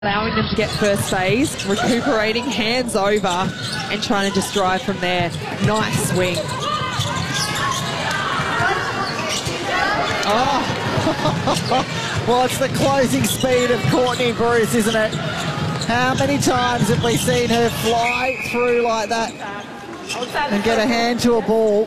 allowing them to get first phase, recuperating, hands over, and trying to just drive from there. Nice swing. Oh, well, it's the closing speed of Courtney Bruce, isn't it? How many times have we seen her fly through like that and get a hand to a ball?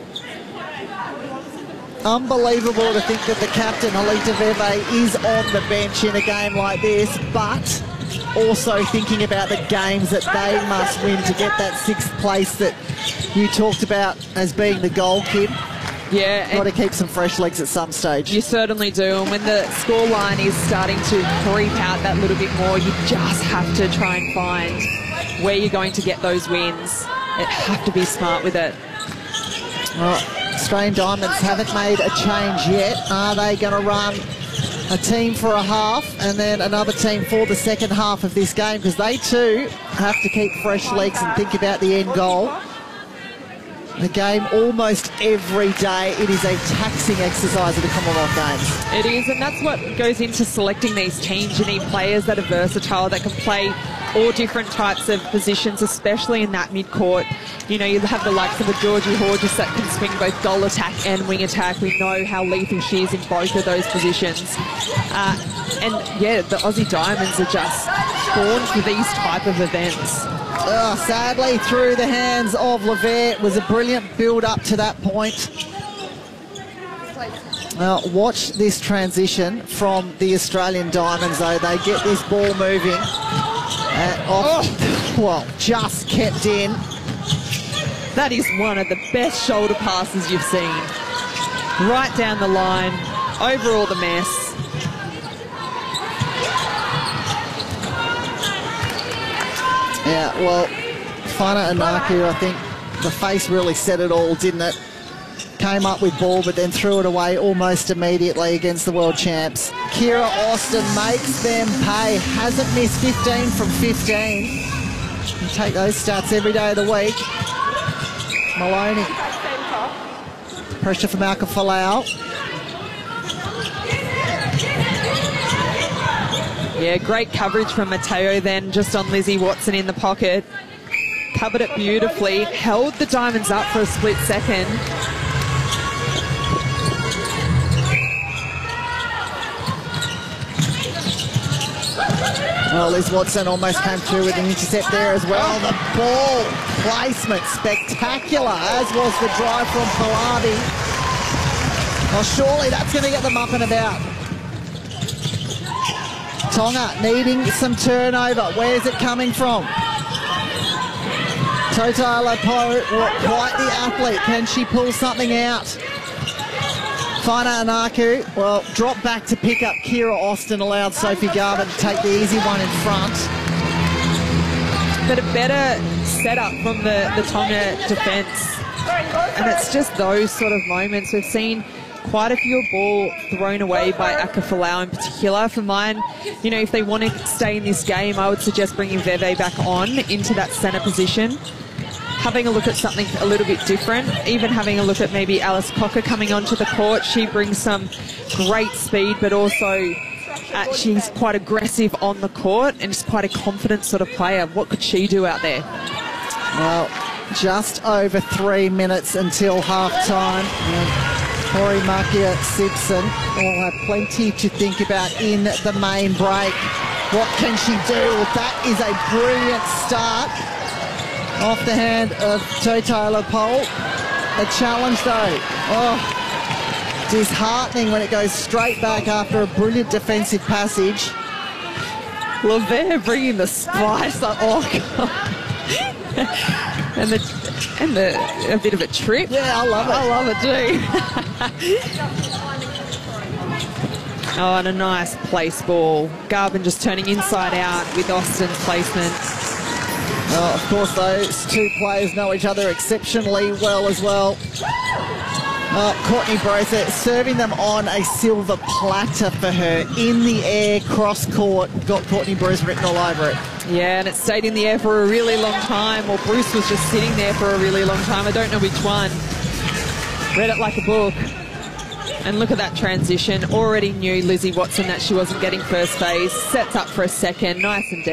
Unbelievable to think that the captain, Alita Veve, is on the bench in a game like this, but also thinking about the games that they must win to get that sixth place that you talked about as being the goal, Kim. Yeah. Got to keep some fresh legs at some stage. You certainly do. And when the scoreline is starting to creep out that little bit more, you just have to try and find where you're going to get those wins. You have to be smart with it. Well, Australian Diamonds haven't made a change yet. Are they going to run a team for a half and then another team for the second half of this game? Because they too have to keep fresh legs and think about the end goal. The game almost every day. It is a taxing exercise at the Commonwealth Games. It is, and that's what goes into selecting these teams. You need players that are versatile, that can play all different types of positions, especially in that mid-court. You know, you have the likes of a Georgie Horgis that can swing both goal attack and wing attack. We know how lethal she is in both of those positions. And yeah, the Aussie Diamonds are just born for these type of events. Sadly, through the hands of Levere. It was a brilliant build-up to that point. Now, watch this transition from the Australian Diamonds, though. They get this ball moving. Well, just kept in. That is one of the best shoulder passes you've seen. Right down the line, over all the mess. Yeah, well, Faina Anaku, I think the face really said it all, didn't it? Came up with ball, but then threw it away almost immediately against the world champs. Kira Austin makes them pay. Hasn't missed 15 from 15. You take those stats every day of the week. Maloney. Pressure from Malcolm Folau. Yeah, great coverage from Mateo then, just on Lizzie Watson in the pocket. Covered it beautifully, held the Diamonds up for a split second. Well, Liz Watson almost came through with an intercept there as well. The ball placement, spectacular, as was the drive from Pallavi. Well, surely that's going to get them up and about. Tonga needing some turnover. Where's it coming from? Totailopo, quite the athlete. Can she pull something out? Faina Anaku, well, drop back to pick up Kira Austin, allowed Sophie Garvin to take the easy one in front. But a better setup from the Tonga defence. And it's just those sort of moments. We've seen quite a few ball thrown away by Aka Folau in particular. For mine, you know, if they want to stay in this game, I would suggest bringing Veve back on into that centre position. Having a look at something a little bit different, even having a look at maybe Alice Cocker coming onto the court. She brings some great speed, but also she's quite aggressive on the court and is quite a confident sort of player. What could she do out there? Well, just over 3 minutes until half-time. Tori Makia Simpson will have plenty to think about in the main break. What can she do? That is a brilliant start off the hand of Totailopo. A challenge though. Oh, disheartening when it goes straight back after a brilliant defensive passage. Levere bringing the spice up. Oh, God. and a bit of a trip. Yeah, I love it. I love it too. Oh, and a nice place ball. Garvin just turning inside out with Austin's placement. Of course, those two players know each other exceptionally well as well. Courtney Bruce serving them on a silver platter for her. In the air, cross-court, got Courtney Bruce written all over it. Yeah, and it stayed in the air for a really long time, or Bruce was just sitting there for a really long time. I don't know which one. Read it like a book. And look at that transition. Already knew Lizzie Watson that she wasn't getting first phase. Sets up for a second. Nice and deep.